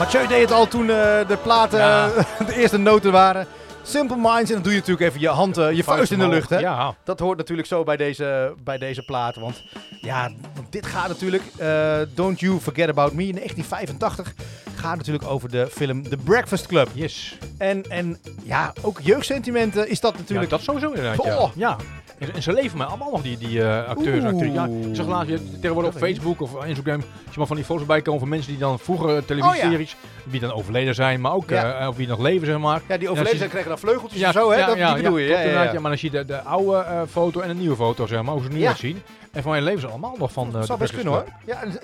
Mathieu deed het al toen de platen de eerste noten waren. Simple Minds, en dan doe je natuurlijk even je hand, je vuist in de lucht. Hè? Ja. Dat hoort natuurlijk zo bij deze plaat. Want dit gaat natuurlijk, Don't You Forget About Me in 1985, gaat natuurlijk over de film The Breakfast Club. Yes. En ook jeugdsentimenten is dat natuurlijk. Ja, dat sowieso inderdaad, ja. En ze leven maar allemaal nog, die acteurs en actrices. Ja, ik zag laatst tegenwoordig op Facebook of Instagram, als je maar van die foto's bij komen van mensen die dan vroeger televisieseries, wie dan overleden zijn, maar ook of wie nog leven, zeg maar. Ja, die overleden zijn krijgen dan vleugeltjes of zo, hè? Die bedoel je. Ja, maar dan zie je de oude foto en een nieuwe foto, zeg maar, hoe ze er nu uitzien. En van je leven ze allemaal nog van dat zou best kunnen, hoor. Ja,